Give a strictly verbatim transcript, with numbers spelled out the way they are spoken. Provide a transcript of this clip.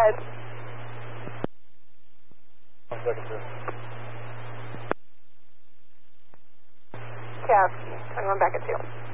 ahead. One second, sir. Cav, twenty-one back at two.